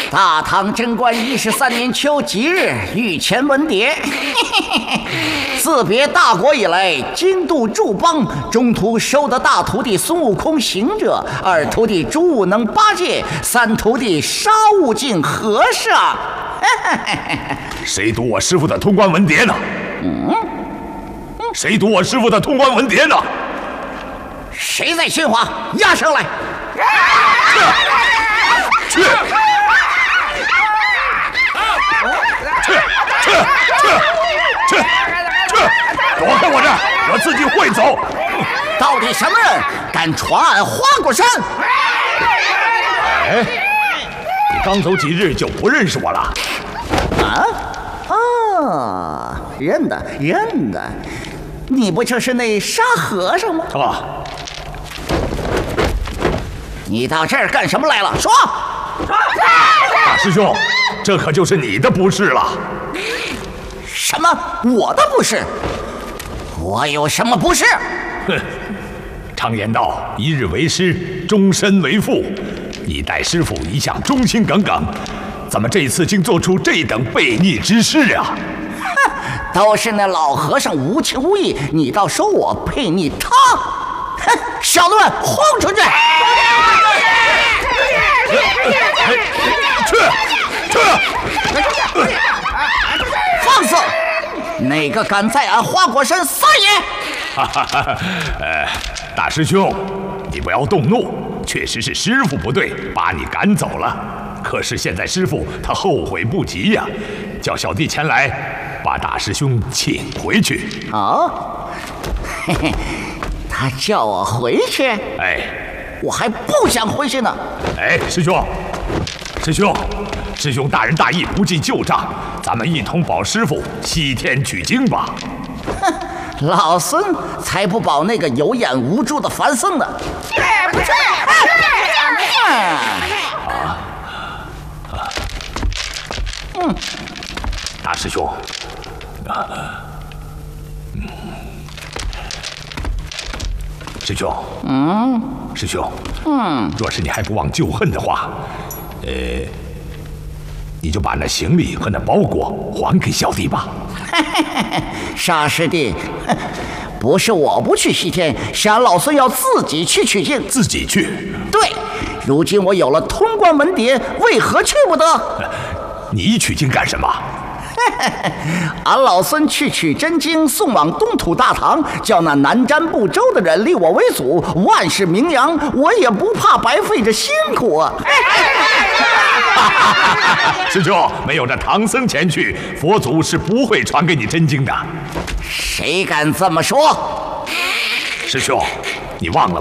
大唐贞观13年秋吉日，御前文牒。自别大国以来，京都诸邦中途收的大徒弟孙悟空行者，二徒弟朱武能八戒，三徒弟沙悟净和尚。 谁读我师傅的通关文牒呢？谁读我师傅的通关文牒呢？ 谁在喧哗？押上来！ 去！躲开我这儿，我自己会走。 到底什么人敢闯俺花果山？ 哎，你刚走几日就不认识我了？ 认得，你不就是那沙和尚吗？ 啊！ 你到这儿干什么来了？说！ 大师兄，这可就是你的不是了。 什么？我的不是？我有什么不是？ 哼！常言道，一日为师，终身为父。你待师傅一向忠心耿耿，怎么这一次竟做出这等悖逆之事啊？ 哼，都是那老和尚无情无义，你倒说我悖逆他？哼，小子们，轰出去！ 去！ 放肆！哪个敢在俺花果山撒野？ 大师兄，你不要动怒，确实是师傅不对，把你赶走了。可是现在师傅他后悔不及呀，叫小弟前来把大师兄请回去。 哦，嘿嘿，他叫我回去？ 哎， 我还不想回去呢。 哎，师兄大仁大义，不计旧账，咱们一同保师傅西天取经吧。 哼，老孙才不保那个有眼无珠的凡僧呢！不去！ 大师兄，师兄，若是你还不忘旧恨的话，你就把那行李和那包裹还给小弟吧。 沙师弟，不是我不去西天，是俺老孙要自己去取经。 自己去？ 对，如今我有了通关文牒，为何去不得？ 你取经干什么？ 俺老孙去取真经，送往东土大唐，叫那南瞻部洲的人立我为祖，万世名扬，我也不怕白费这辛苦啊！ 师兄，没有这唐僧前去，佛祖是不会传给你真经的。 谁敢这么说？ 师兄，你忘了